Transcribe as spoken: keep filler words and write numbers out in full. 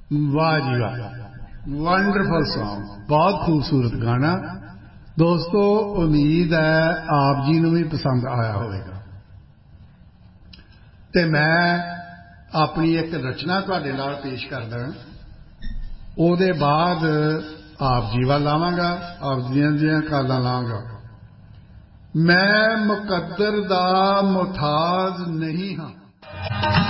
वाह जी वाह, wonderful song, बहुत खूबसूरत गाना। दोस्तों उम्मीद है आप जी ਨੂੰ भी पसंद आया होगा। ਤੇ मैं अपनी एक रचना ਤੁਹਾਡੇ ਨਾਲ पेश करदा, ਉਹਦੇ बाद आप जी ਵੱਲ ਆਵਾਂਗਾ, आप ਦੀਆਂ ਦੀਆਂ ਕਾਲਾਂ ਲਾਂਗਾ। मैं मुकद्दर दा मुहताज नहीं हाँ,